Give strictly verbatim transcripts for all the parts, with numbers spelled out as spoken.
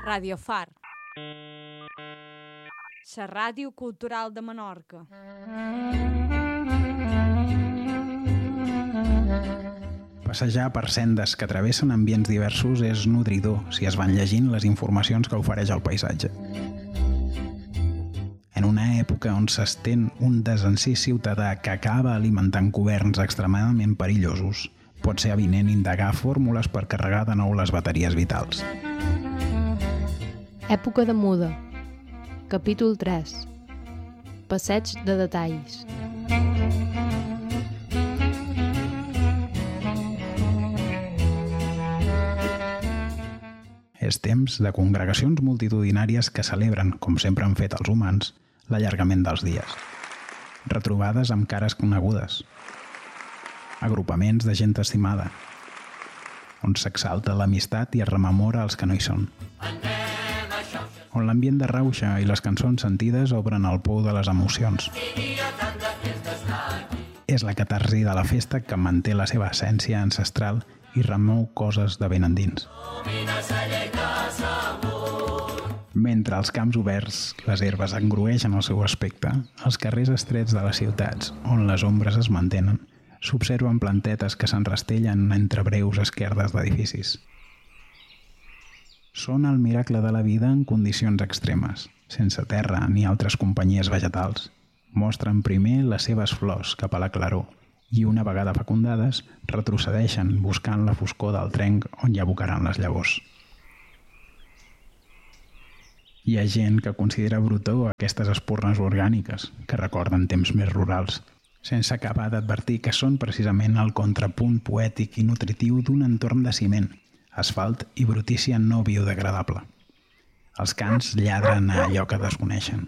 Radio Far, la ràdio cultural de Menorca. Passejar per sendes que travessen ambients diversos és nodridor si es van llegint les informacions que ofereix el paisatge. En una època on s'estén un desencís ciutadà que acaba alimentant governs extremadament perillosos, pot ser avinent indagar fórmules per carregar de nou les bateries vitals. Època de muda. Capítol tres. Passeig de detalls. És temps de congregacions multitudinàries que celebren, com sempre han fet els humans, l'allargament dels dies. Retrobades amb cares conegudes. Agrupaments de gent estimada, on s'exalta l'amistat i es rememora els que no hi són. On l'ambient de rauxa i les cançons sentides obren el pou de les emocions. És la catarsi de la festa que manté la seva essència ancestral i remou coses de ben endins. Mentre als camps oberts les herbes engrueixen el seu aspecte, als carrers estrets de les ciutats, on les ombres es mantenen, s'observen plantetes que s'enrastellen entre breus esquerdes d'edificis. Són el miracle de la vida en condicions extremes, sense terra ni altres companyies vegetals. Mostren primer les seves flors cap a la claror i, una vegada fecundades, retrocedeixen buscant la foscor del trenc on hi abocaran les llavors. Hi ha gent que considera brutó aquestes espurnes orgàniques, que recorden temps més rurals, sense acabar d'advertir que són precisament el contrapunt poètic i nutritiu d'un entorn de ciment, asfalt i brutícia no biodegradable. Els cans lladren a allò que desconeixen.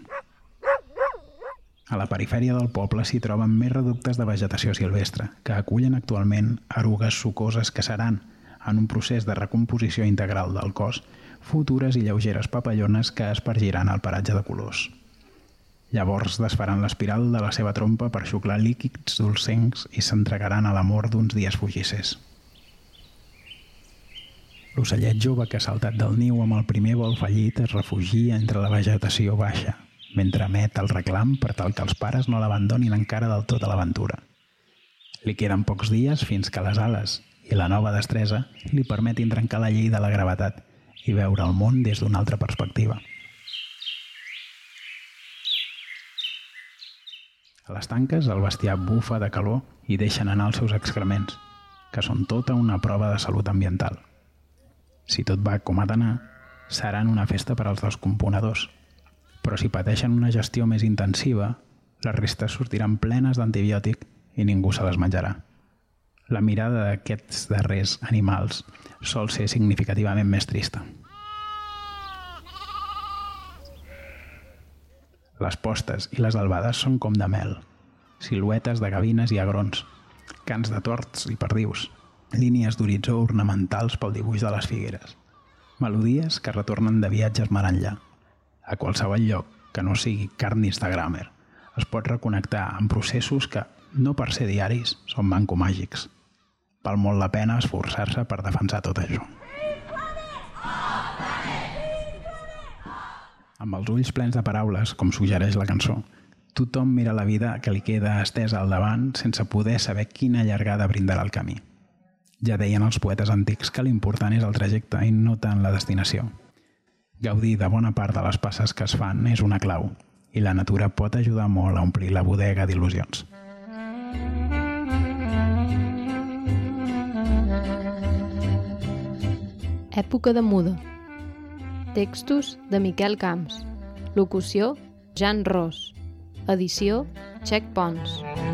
A la perifèria del poble s'hi troben més reductes de vegetació silvestre, que acullen actualment erugues sucoses que seran, en un procés de recomposició integral del cos, futures i lleugeres papallones que espargiran el paratge de colors. Llavors desfaran l'espiral de la seva trompa per xuclar líquids dolcencs i s'entregaran a l'amor d'uns dies fugissers. L'ocellet jove que ha saltat del niu amb el primer vol fallit es refugia entre la vegetació baixa, mentre emet el reclam per tal que els pares no l'abandonin encara del tot a l'aventura. Li queden pocs dies fins que les ales i la nova destresa li permetin trencar la llei de la gravetat i veure el món des d'una altra perspectiva. A les tanques, el bestiar bufa de calor i deixen anar els seus excrements, que són tota una prova de salut ambiental. Si tot va com ha d'anar, seran una festa per als descomponedors, però si pateixen una gestió més intensiva, les restes sortiran plenes d'antibiòtic i ningú se les menjarà. La mirada d'aquests darrers animals sol ser significativament més trista. Les postes i les albades són com de mel, siluetes de gavines i agrons, cants de tords i perdius, línies d'horitzó ornamentals pel dibuix de les figueres, melodies que retornen de viatges mar enllà. A qualsevol lloc que no sigui carn d'Instagrammer es pot reconnectar amb processos que, no per ser diaris, són mancomàgics. Val molt la pena esforçar-se per defensar tot això. Amb els ulls plens de paraules, com suggereix la cançó, tothom mira la vida que li queda estesa al davant sense poder saber quina llargada brindarà el camí. Ja deien els poetes antics que l'important és el trajecte i no tant la destinació. Gaudir de bona part de les passes que es fan és una clau, i la natura pot ajudar molt a omplir la bodega d'il·lusions. Època de muda. Textos de Miquel Camps. Locució, Jan Ros. Edició, Txec Pons.